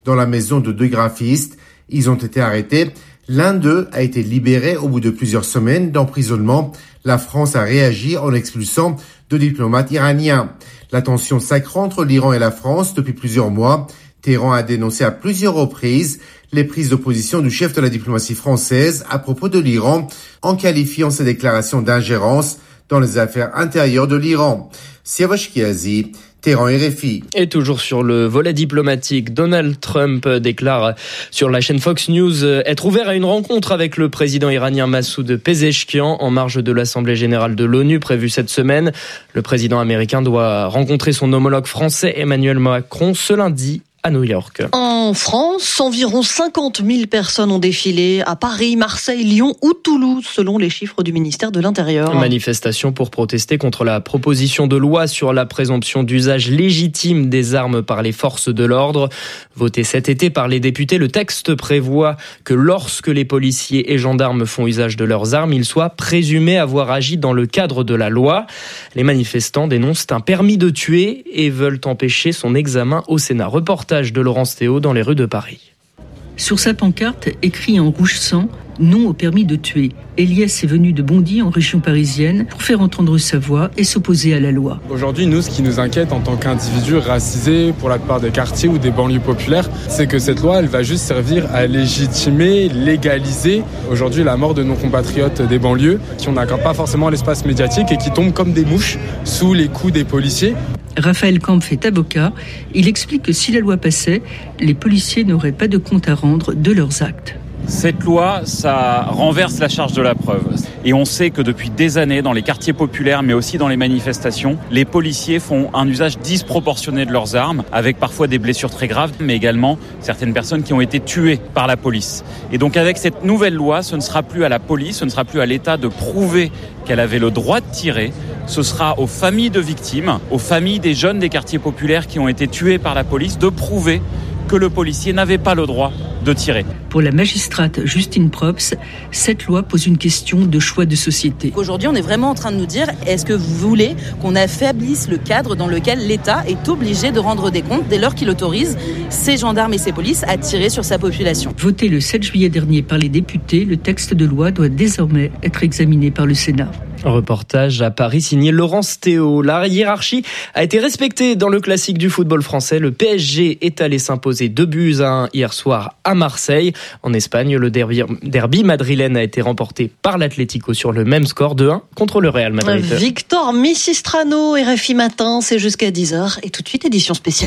dans la maison de deux graphistes. Ils ont été arrêtés. L'un d'eux a été libéré au bout de plusieurs semaines d'emprisonnement. La France a réagi en expulsant deux diplomates iraniens. La tension s'accroît entre l'Iran et la France depuis plusieurs mois. Téhéran a dénoncé à plusieurs reprises les prises de position du chef de la diplomatie française à propos de l'Iran, en qualifiant ses déclarations d'ingérence dans les affaires intérieures de l'Iran. Siavash Kiazi, Téhéran RFI. Et toujours sur le volet diplomatique, Donald Trump déclare sur la chaîne Fox News être ouvert à une rencontre avec le président iranien Massoud Pezeshkian en marge de l'Assemblée générale de l'ONU prévue cette semaine. Le président américain doit rencontrer son homologue français Emmanuel Macron ce lundi à New York. En France, environ 50 000 personnes ont défilé à Paris, Marseille, Lyon ou Toulouse, selon les chiffres du ministère de l'Intérieur. Manifestation pour protester contre la proposition de loi sur la présomption d'usage légitime des armes par les forces de l'ordre. Voté cet été par les députés, le texte prévoit que lorsque les policiers et gendarmes font usage de leurs armes, ils soient présumés avoir agi dans le cadre de la loi. Les manifestants dénoncent un permis de tuer et veulent empêcher son examen au Sénat. Reportage de Laurence Théo dans les rues de Paris. Sur sa pancarte, écrit en rouge sang, non au permis de tuer. Elias est venu de Bondy, en région parisienne, pour faire entendre sa voix et s'opposer à la loi. Aujourd'hui, nous, ce qui nous inquiète en tant qu'individus racisés pour la plupart des quartiers ou des banlieues populaires, c'est que cette loi, elle va juste servir à légitimer, légaliser aujourd'hui la mort de nos compatriotes des banlieues, qui n'accordent pas forcément l'espace médiatique et qui tombent comme des mouches sous les coups des policiers. Raphaël Kampf est avocat. Il explique que si la loi passait, les policiers n'auraient pas de compte à rendre de leurs actes. Cette loi, ça renverse la charge de la preuve. Et on sait que depuis des années, dans les quartiers populaires, mais aussi dans les manifestations, les policiers font un usage disproportionné de leurs armes, avec parfois des blessures très graves, mais également certaines personnes qui ont été tuées par la police. Et donc avec cette nouvelle loi, ce ne sera plus à la police, ce ne sera plus à l'État de prouver qu'elle avait le droit de tirer. Ce sera aux familles de victimes, aux familles des jeunes des quartiers populaires qui ont été tués par la police, de prouver que le policier n'avait pas le droit de tirer. Pour la magistrate Justine Props, cette loi pose une question de choix de société. Aujourd'hui, on est vraiment en train de nous dire, est-ce que vous voulez qu'on affaiblisse le cadre dans lequel l'État est obligé de rendre des comptes dès lors qu'il autorise ses gendarmes et ses polices à tirer sur sa population ? Voté le 7 juillet dernier par les députés, le texte de loi doit désormais être examiné par le Sénat. Reportage à Paris signé Laurence Théo. La hiérarchie a été respectée dans le classique du football français. Le PSG est allé s'imposer 2-1 hier soir à Marseille. En Espagne, le derby madrilène a été remporté par l'Atlético sur le même score 2-1 contre le Real Madrid. Victor Missistrano, RFI Matin, c'est jusqu'à 10h et tout de suite édition spéciale.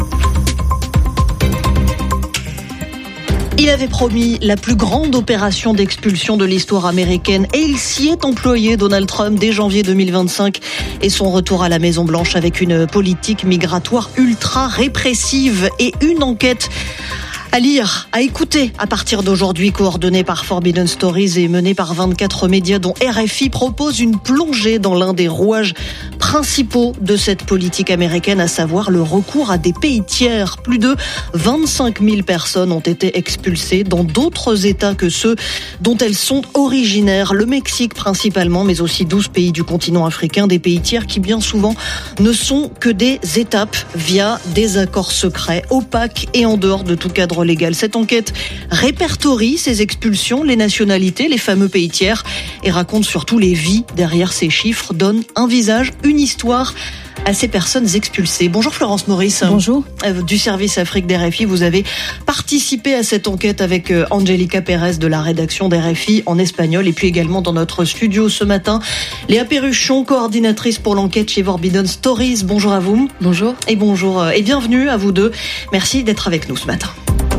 Il avait promis la plus grande opération d'expulsion de l'histoire américaine et il s'y est employé, Donald Trump, dès janvier 2025 et son retour à la Maison-Blanche avec une politique migratoire ultra répressive et une enquête à lire, à écouter à partir d'aujourd'hui, coordonnée par Forbidden Stories et menée par 24 médias dont RFI propose une plongée dans l'un des rouages principaux de cette politique américaine, à savoir le recours à des pays tiers. Plus de 25 000 personnes ont été expulsées dans d'autres États que ceux dont elles sont originaires. Le Mexique principalement, mais aussi 12 pays du continent africain, des pays tiers qui bien souvent ne sont que des étapes via des accords secrets, opaques et en dehors de tout cadre légal. Cette enquête répertorie ces expulsions, les nationalités, les fameux pays tiers et raconte surtout les vies derrière ces chiffres, donne un visage, une histoire à ces personnes expulsées. Bonjour Florence Maurice. Bonjour. Du service Afrique d'RFI, vous avez participé à cette enquête avec Angelica Pérez de la rédaction d'RFI en espagnol et puis également dans notre studio ce matin, Léa Perruchon, coordinatrice pour l'enquête chez Forbidden Stories. Bonjour à vous. Bonjour. Et bonjour et bienvenue à vous deux. Merci d'être avec nous ce matin.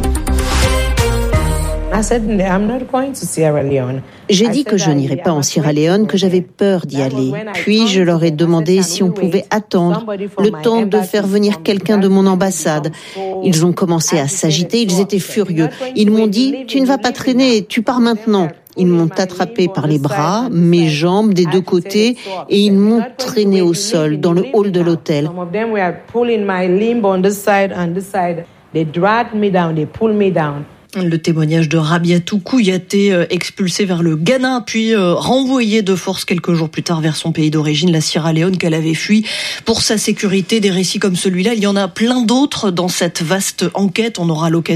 J'ai dit que je n'irais pas en Sierra Leone, que j'avais peur d'y aller. Puis je leur ai demandé si on pouvait attendre le temps de faire venir quelqu'un de mon ambassade. Ils ont commencé à s'agiter, ils étaient furieux. Ils m'ont dit « Tu ne vas pas traîner, tu pars maintenant ». Ils m'ont attrapé par les bras, mes jambes des deux côtés, et ils m'ont traîné au sol dans le hall de l'hôtel. Le témoignage de Rabiatou Kouyaté, expulsé vers le Ghana, puis renvoyé de force quelques jours plus tard vers son pays d'origine, la Sierra Leone, qu'elle avait fui pour sa sécurité. Des récits comme celui-là, il y en a plein d'autres dans cette vaste enquête. On aura l'occasion